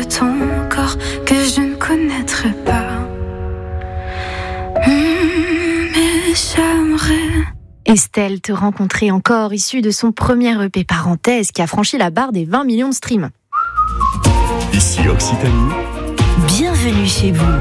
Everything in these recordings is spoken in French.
de ton corps que je ne connaîtrai pas. Mais j'aimerais. Estelle, te rencontrer encore, issue de son premier EP Parenthèse qui a franchi la barre des 20 millions de streams. Ici Occitanie. Bienvenue chez vous.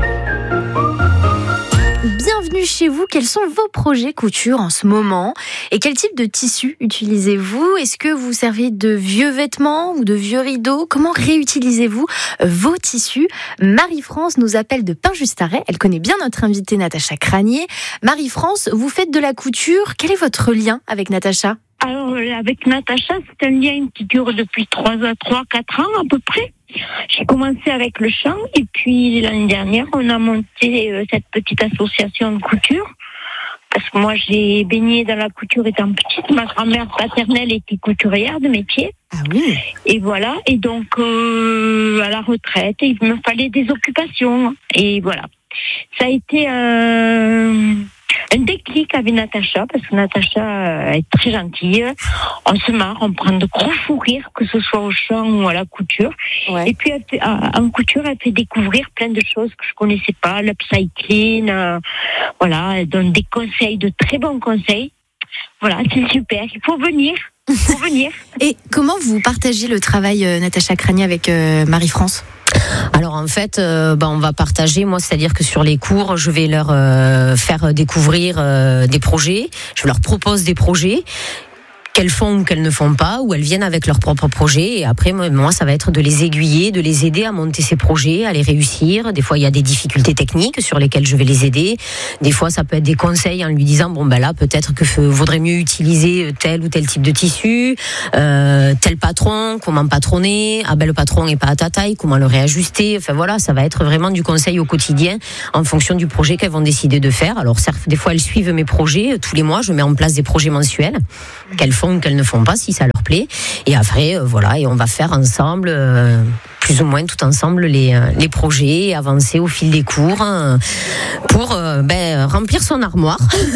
Bienvenue chez vous. Quels sont vos projets couture en ce moment? Et quel type de tissu utilisez-vous? Est-ce que vous servez de vieux vêtements ou de vieux rideaux? Comment réutilisez-vous vos tissus? Marie-France nous appelle de Pain-Just-Arrêt. Elle connaît bien notre invitée Natacha Cranier. Marie-France, vous faites de la couture. Quel est votre lien avec Natacha? Alors, avec Natacha, c'est un lien qui dure depuis 3-4 ans à peu près. J'ai commencé avec le chant et puis l'année dernière, on a monté cette petite association de couture. Parce que moi, j'ai baigné dans la couture étant petite. Ma grand-mère paternelle était couturière de métier. Ah oui. Et voilà. Et donc, à la retraite, il me fallait des occupations. Et voilà. Ça a été un déclic avec Natacha, parce que Natacha est très gentille. On se marre, on prend de gros fous rires, que ce soit au chant ou à la couture. Ouais. Et puis, en couture, elle fait découvrir plein de choses que je connaissais pas, l'upcycling, voilà, elle donne des conseils, de très bons conseils. Voilà, c'est super, il faut venir. Et comment vous partagez le travail, Natacha Cranier, avec Marie-France ? Alors en fait, on va partager. Moi, c'est-à-dire que sur les cours, je vais leur faire découvrir des projets. Je leur propose des projets qu'elles font ou qu'elles ne font pas, ou elles viennent avec leurs propres projets. Et après, moi, ça va être de les aiguiller, de les aider à monter ces projets, à les réussir. Des fois, il y a des difficultés techniques sur lesquelles je vais les aider. Des fois, ça peut être des conseils en lui disant, là, peut-être que vaudrait mieux utiliser tel ou tel type de tissu, tel patron, comment patronner, le patron n'est pas à ta taille, comment le réajuster. Enfin voilà, ça va être vraiment du conseil au quotidien en fonction du projet qu'elles vont décider de faire. Alors certes, des fois, elles suivent mes projets. Tous les mois, je mets en place des projets mensuels qu'elles font ou qu'elles ne font pas, si ça leur plaît. Et après, et on va faire ensemble, plus ou moins tout ensemble, les projets, avancer au fil des cours pour remplir son armoire.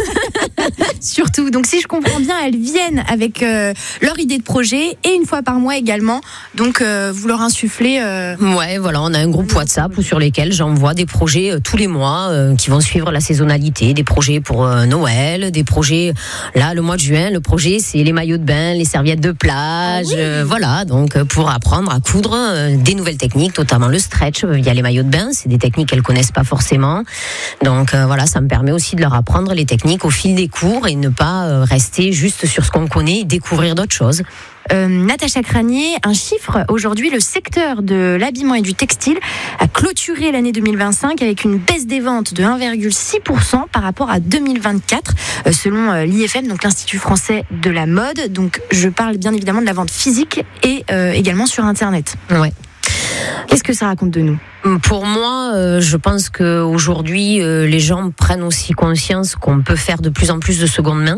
Surtout, donc si je comprends bien, elles viennent avec leur idée de projet et une fois par mois également, donc vous leur insufflez... Ouais, voilà, on a un groupe WhatsApp sur lesquels j'envoie des projets tous les mois qui vont suivre la saisonnalité, des projets pour Noël, des projets, là, le mois de juin, le projet c'est les maillots de bain, les serviettes de plage, voilà, donc pour apprendre à coudre des nouvelles techniques, notamment le stretch via les maillots de bain, c'est des techniques qu'elles connaissent pas forcément, donc voilà, ça me permet aussi de leur apprendre les techniques au fil des cours et ne pas rester juste sur ce qu'on connaît et découvrir d'autres choses. Natacha Cranier, un chiffre, aujourd'hui le secteur de l'habillement et du textile a clôturé l'année 2025 avec une baisse des ventes de 1,6% par rapport à 2024 selon l'IFM, donc l'Institut français de la mode. Donc je parle bien évidemment de la vente physique et également sur internet. Ouais. Qu'est-ce que ça raconte de nous ? Pour moi, je pense qu'aujourd'hui, les gens prennent aussi conscience qu'on peut faire de plus en plus de seconde main.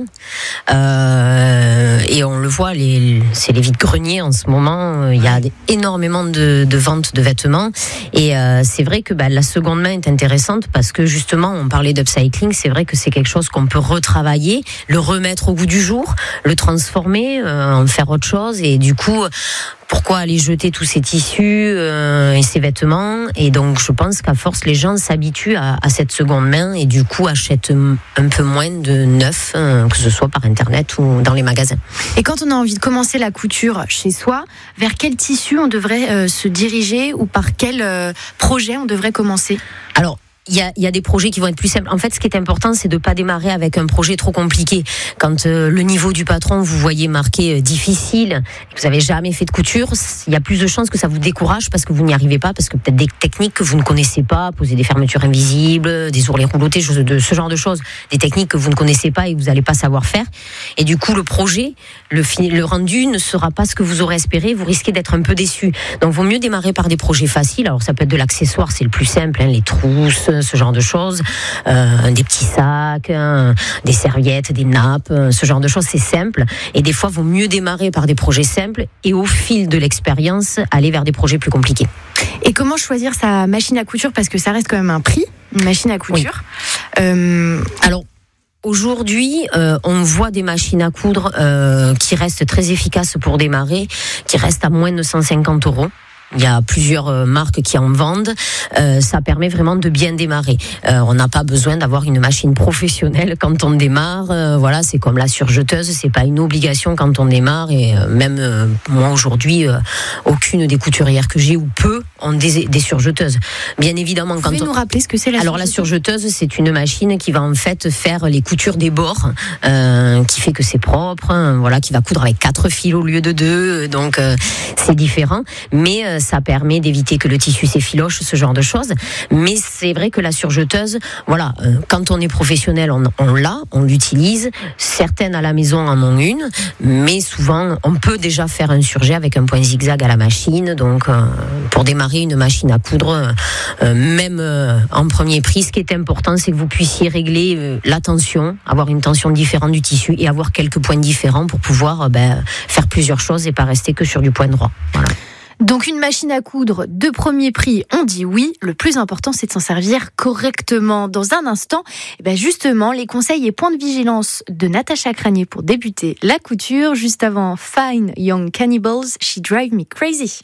Et on le voit, c'est les vides-greniers en ce moment. Il y a énormément de ventes de vêtements. Et c'est vrai que la seconde main est intéressante parce que justement, on parlait d'upcycling. C'est vrai que c'est quelque chose qu'on peut retravailler, le remettre au goût du jour, le transformer, en faire autre chose. Et du coup, pourquoi aller jeter tous ces tissus et ces vêtements? Et donc, je pense qu'à force, les gens s'habituent à cette seconde main et du coup achètent un peu moins de neuf, que ce soit par Internet ou dans les magasins. Et quand on a envie de commencer la couture chez soi, vers quel tissu on devrait se diriger ou par quel projet on devrait commencer ? Alors, il y a des projets qui vont être plus simples. En fait, ce qui est important, c'est de pas démarrer avec un projet trop compliqué. Quand le niveau du patron, vous voyez marqué difficile, que vous avez jamais fait de couture, il y a plus de chances que ça vous décourage parce que vous n'y arrivez pas, parce que peut-être des techniques que vous ne connaissez pas, poser des fermetures invisibles, des ourlets roulotés, ce genre de choses, des techniques que vous ne connaissez pas et que vous n'allez pas savoir faire. Et du coup, le projet, le rendu ne sera pas ce que vous aurez espéré. Vous risquez d'être un peu déçu. Donc, vaut mieux démarrer par des projets faciles. Alors, ça peut être de l'accessoire, c'est le plus simple, les trousses, ce genre de choses, des petits sacs, des serviettes, des nappes, ce genre de choses, c'est simple. Et des fois, il vaut mieux démarrer par des projets simples et au fil de l'expérience, aller vers des projets plus compliqués. Et comment choisir sa machine à couture ? Parce que ça reste quand même un prix, une machine à couture. Oui. Alors, aujourd'hui, on voit des machines à coudre qui restent très efficaces pour démarrer, qui restent à moins de 150 €. Il y a plusieurs marques qui en vendent. Ça permet vraiment de bien démarrer. On n'a pas besoin d'avoir une machine professionnelle quand on démarre. Voilà, c'est comme la surjeteuse, c'est pas une obligation quand on démarre. Et même moi aujourd'hui, aucune des couturières que j'ai ou peu ont des surjeteuses. Bien évidemment, Vous pouvez nous rappeler ce que c'est la surjeteuse ? Alors la surjeteuse, c'est une machine qui va en fait faire les coutures des bords, qui fait que c'est propre. Voilà, qui va coudre avec 4 fils au lieu de 2. Donc c'est différent, mais ça permet d'éviter que le tissu s'effiloche, ce genre de choses. Mais c'est vrai que la surjeteuse, voilà, quand on est professionnel, on l'utilise. Certaines à la maison en ont une, mais souvent, on peut déjà faire un surjet avec un point zigzag à la machine. Donc, pour démarrer une machine à coudre, même en premier prix, ce qui est important, c'est que vous puissiez régler la tension, avoir une tension différente du tissu et avoir quelques points différents pour pouvoir faire plusieurs choses et pas rester que sur du point droit. Voilà. Donc une machine à coudre de premier prix, on dit oui. Le plus important, c'est de s'en servir correctement. Dans un instant, justement, les conseils et points de vigilance de Natacha Cranier pour débuter la couture. Juste avant, Fine Young Cannibals, She Drive Me Crazy.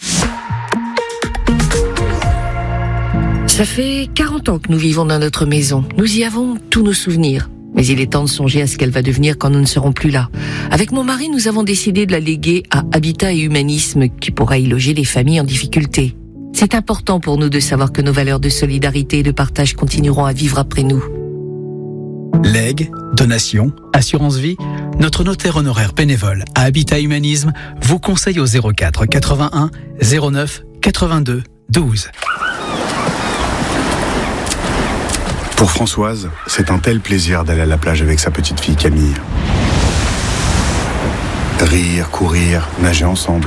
Ça fait 40 ans que nous vivons dans notre maison. Nous y avons tous nos souvenirs. Mais il est temps de songer à ce qu'elle va devenir quand nous ne serons plus là. Avec mon mari, nous avons décidé de la léguer à Habitat et Humanisme, qui pourra y loger les familles en difficulté. C'est important pour nous de savoir que nos valeurs de solidarité et de partage continueront à vivre après nous. Legs, donations, assurance vie, notre notaire honoraire bénévole à Habitat Humanisme vous conseille au 04 81 09 82 12. Pour Françoise, c'est un tel plaisir d'aller à la plage avec sa petite fille Camille. Rire, courir, nager ensemble.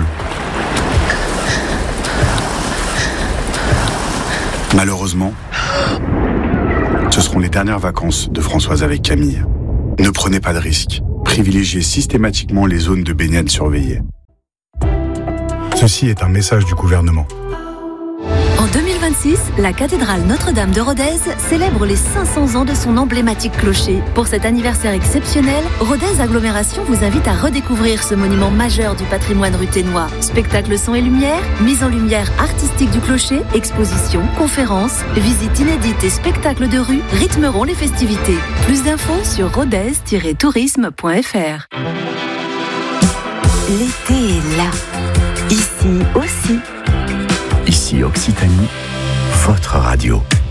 Malheureusement, ce seront les dernières vacances de Françoise avec Camille. Ne prenez pas de risques. Privilégiez systématiquement les zones de baignade surveillées. Ceci est un message du gouvernement. En 2026, la cathédrale Notre-Dame de Rodez célèbre les 500 ans de son emblématique clocher. Pour cet anniversaire exceptionnel, Rodez Agglomération vous invite à redécouvrir ce monument majeur du patrimoine ruthénois. Spectacle son et lumière, mise en lumière artistique du clocher, expositions, conférences, visites inédites et spectacles de rue rythmeront les festivités. Plus d'infos sur rodez-tourisme.fr. L'été est là, ici aussi. Ici Occitanie, votre radio.